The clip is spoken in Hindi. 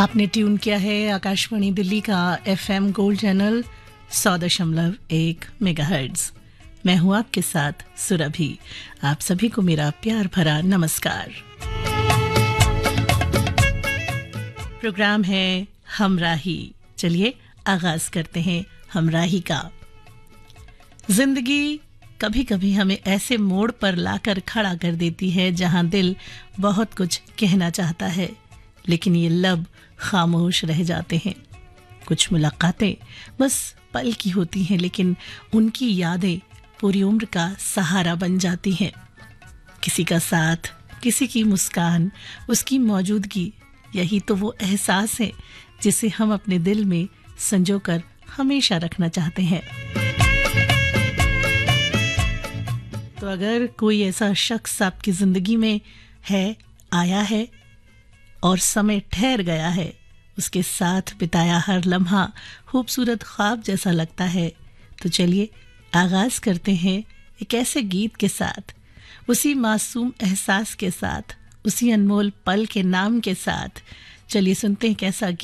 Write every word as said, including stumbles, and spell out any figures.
आपने ट्यून किया है आकाशवाणी दिल्ली का एफएम गोल्ड चैनल सौ दशमलव एक मेगाहर्ट्ज। मैं हूं आपके साथ सुरभि। आप सभी को मेरा प्यार भरा नमस्कार। प्रोग्राम है हमराही। चलिए आगाज करते हैं हमराही का। जिंदगी कभी कभी हमें ऐसे मोड़ पर लाकर खड़ा कर देती है जहां दिल बहुत कुछ कहना चाहता है, लेकिन ये लब खामोश रह जाते हैं। कुछ मुलाकातें बस पल की होती हैं, लेकिन उनकी यादें पूरी उम्र का सहारा बन जाती हैं। किसी का साथ, किसी की मुस्कान, उसकी मौजूदगी, यही तो वो एहसास है जिसे हम अपने दिल में संजोकर हमेशा रखना चाहते हैं। तो अगर कोई ऐसा शख्स आपकी जिंदगी में है, आया है और समय ठहर गया है, उसके साथ बिताया हर लम्हा खूबसूरत ख्वाब जैसा लगता है, तो चलिए आगाज करते हैं एक ऐसे गीत के साथ, उसी मासूम एहसास के साथ, उसी अनमोल पल के नाम के साथ। चलिए सुनते हैं कैसा गीत